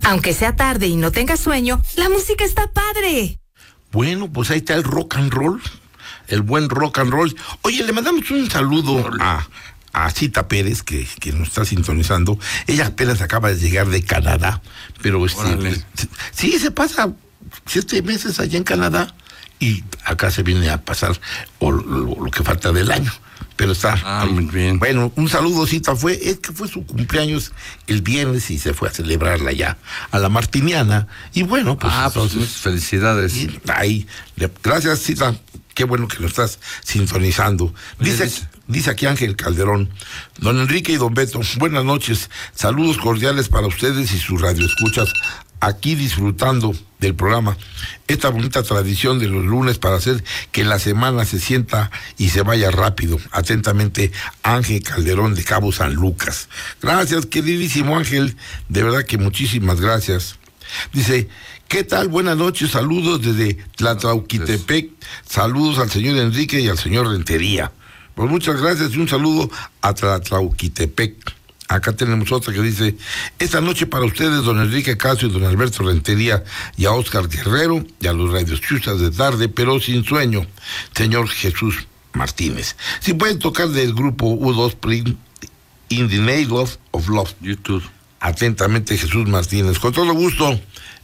Aunque sea tarde y no tengas sueño, la música está padre. Bueno, pues ahí está el rock and roll, el buen rock and roll. Oye, le mandamos un saludo a Cita Pérez, que nos está sintonizando. Ella apenas acaba de llegar de Canadá, pero sí, se pasa 7 meses allá en Canadá y acá se viene a pasar lo que falta del año. Pero está muy bien. Bueno, un saludo, Cita. Es que fue su cumpleaños el viernes y se fue a celebrarla ya a la Martiniana. Y bueno, pues entonces felicidades. Gracias, Cita. Qué bueno que nos estás sintonizando. Dice aquí Ángel Calderón: don Enrique y don Beto, buenas noches. Saludos cordiales para ustedes y sus radioescuchas. Aquí disfrutando del programa, esta bonita tradición de los lunes para hacer que la semana se sienta y se vaya rápido. Atentamente, Ángel Calderón de Cabo San Lucas. Gracias, queridísimo Ángel, de verdad que muchísimas gracias. Dice: ¿qué tal? Buenas noches, saludos desde Tlatlauquitepec, saludos al señor Enrique y al señor Rentería. Pues muchas gracias y un saludo a Tlatlauquitepec. Acá tenemos otra que dice: esta noche para ustedes, don Enrique Casio y don Alberto Rentería, y a Óscar Guerrero, y a los radioescuchas de tarde, pero sin sueño, señor Jesús Martínez. Si pueden tocar del grupo U2 Spring, In the Name of Love. YouTube. Atentamente, Jesús Martínez. Con todo gusto.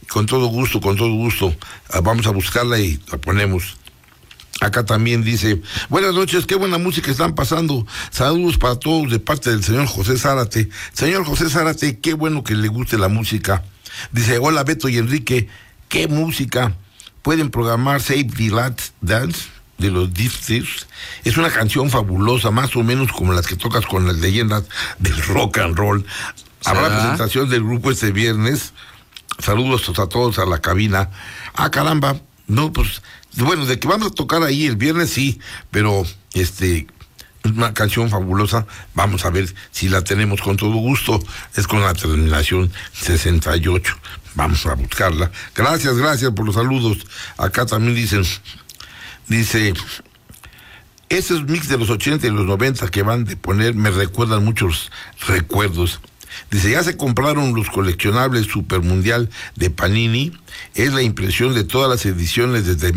Vamos a buscarla y la ponemos. Acá también dice: buenas noches, qué buena música están pasando. Saludos para todos de parte del señor José Zárate. Señor José Zárate, qué bueno que le guste la música. Dice: hola Beto y Enrique, qué música. ¿Pueden programar Save the Last Dance de los Deep Thieves? Es una canción fabulosa, más o menos como las que tocas con las leyendas del rock and roll. Habrá presentación del grupo este viernes. Saludos a todos a la cabina. Caramba, no, pues... Bueno, de que vamos a tocar ahí el viernes, sí, pero es una canción fabulosa. Vamos a ver si la tenemos con todo gusto. Es con la terminación 68. Vamos a buscarla. Gracias por los saludos. Acá también dice, esos mix de los 80 y los 90 que van de poner me recuerdan muchos recuerdos. Dice: ya se compraron los coleccionables Super Mundial de Panini. Es la impresión de todas las ediciones desde